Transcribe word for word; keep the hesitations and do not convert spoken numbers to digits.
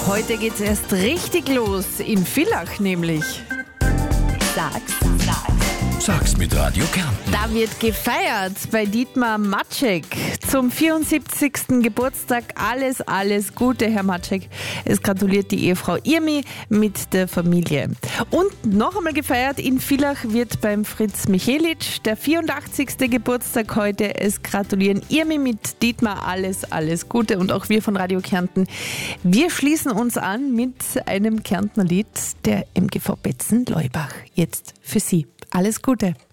Heute geht's erst richtig los, in Villach nämlich. Sag's, sag's. Sag's mit Radio Kärnten. Da wird gefeiert bei Dietmar Matschek zum vierundsiebzigsten Geburtstag. Alles, alles Gute, Herr Matschek. Es gratuliert die Ehefrau Irmi mit der Familie. Und noch einmal gefeiert in Villach wird beim Fritz Michelic der vierundachtzigste Geburtstag heute. Es gratulieren Irmi mit Dietmar. Alles, alles Gute. Und auch wir von Radio Kärnten. Wir schließen uns an mit einem Kärntner Lied der M G V Betzen-Leubach. Jetzt für Sie. Alles Gute.